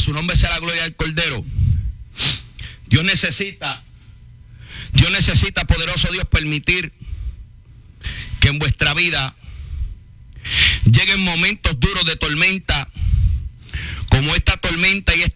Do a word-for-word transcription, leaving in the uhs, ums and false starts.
su nombre sea la gloria del Cordero. Dios necesita, Dios necesita, poderoso Dios, permitir que en vuestra vida lleguen momentos duros de tormenta, como esta tormenta y esta